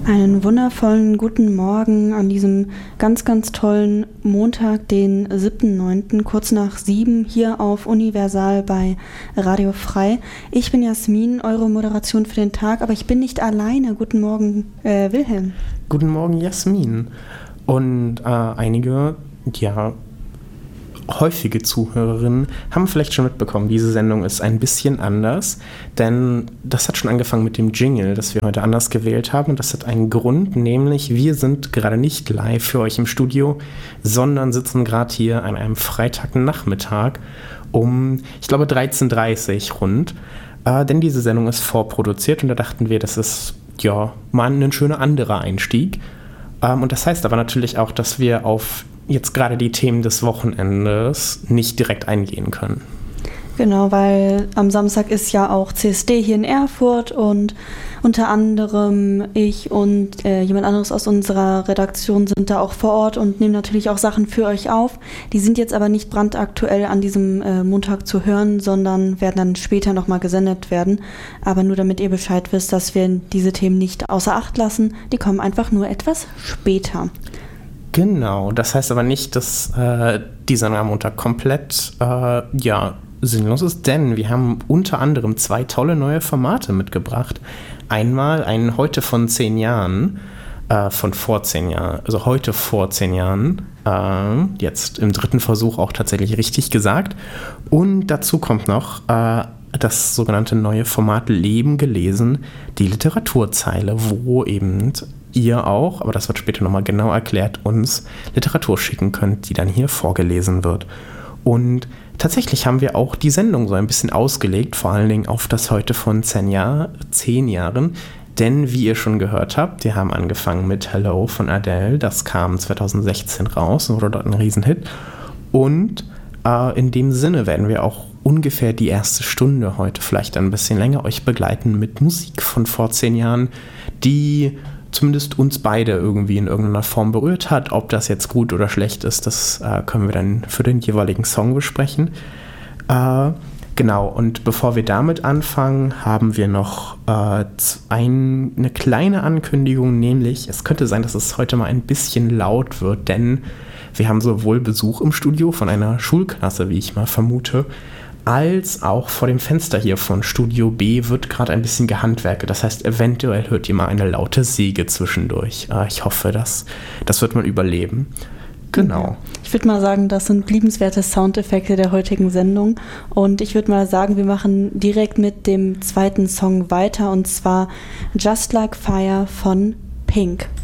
Einen wundervollen guten Morgen an diesem ganz, ganz tollen Montag, den 7.9., kurz nach 7, hier auf Universal bei Radio Frei. Ich bin Jasmin, eure Moderation für den Tag, aber ich bin nicht alleine. Guten Morgen, Wilhelm. Guten Morgen, Jasmin. Und einige, häufige Zuhörerinnen haben vielleicht schon mitbekommen, diese Sendung ist ein bisschen anders, denn das hat schon angefangen mit dem Jingle, das wir heute anders gewählt haben, und das hat einen Grund, nämlich wir sind gerade nicht live für euch im Studio, sondern sitzen gerade hier an einem Freitagnachmittag um, ich glaube, 13:30 rund, denn diese Sendung ist vorproduziert und da dachten wir, das ist mal ein schöner anderer Einstieg. Und das heißt aber natürlich auch, dass wir auf jetzt gerade die Themen des Wochenendes nicht direkt eingehen können. Genau, weil am Samstag ist ja auch CSD hier in Erfurt und unter anderem ich und jemand anderes aus unserer Redaktion sind da auch vor Ort und nehmen natürlich auch Sachen für euch auf. Die sind jetzt aber nicht brandaktuell an diesem Montag zu hören, sondern werden dann später nochmal gesendet werden. Aber nur damit ihr Bescheid wisst, dass wir diese Themen nicht außer Acht lassen, die kommen einfach nur etwas später. Genau, das heißt aber nicht, dass dieser am Montag komplett sinnlos ist, denn wir haben unter anderem 2 tolle neue Formate mitgebracht. Einmal ein Heute von 10 Jahren, von vor 10 Jahren, also heute vor 10 Jahren, jetzt im 3. Versuch auch tatsächlich richtig gesagt. Und dazu kommt noch das sogenannte neue Format Leben gelesen, die Literaturzeile, wo eben ihr auch, aber das wird später nochmal genau erklärt, uns Literatur schicken könnt, die dann hier vorgelesen wird. Und tatsächlich haben wir auch die Sendung so ein bisschen ausgelegt, vor allen Dingen auf das Heute von 10 Jahren, denn wie ihr schon gehört habt, wir haben angefangen mit Hello von Adele, das kam 2016 raus und wurde dort ein Riesenhit. Und in dem Sinne werden wir auch ungefähr die erste Stunde heute, vielleicht ein bisschen länger, euch begleiten mit Musik von vor 10 Jahren, die zumindest uns beide irgendwie in irgendeiner Form berührt hat. Ob das jetzt gut oder schlecht ist, das können wir dann für den jeweiligen Song besprechen. Genau, und bevor wir damit anfangen, haben wir noch eine kleine Ankündigung, nämlich es könnte sein, dass es heute mal ein bisschen laut wird, denn wir haben sowohl Besuch im Studio von einer Schulklasse, wie ich mal vermute, als auch vor dem Fenster hier von Studio B wird gerade ein bisschen gehandwerkt. Das heißt, eventuell hört ihr mal eine laute Säge zwischendurch. Ich hoffe, das wird man überleben. Genau. Ich würde mal sagen, das sind liebenswerte Soundeffekte der heutigen Sendung. Und ich würde mal sagen, wir machen direkt mit dem zweiten Song weiter, und zwar Just Like Fire von Pink.